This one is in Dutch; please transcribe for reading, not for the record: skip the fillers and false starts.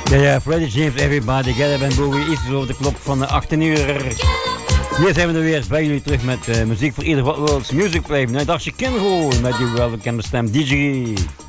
Ja, Freddie James, Everybody, Get Up and Boogie, iets over de klok van 18 uur. Hier zijn we er weer bij jullie terug met muziek voor ieder World's Music Play. Nou, dagje Kingo met die welbekende stem DJ.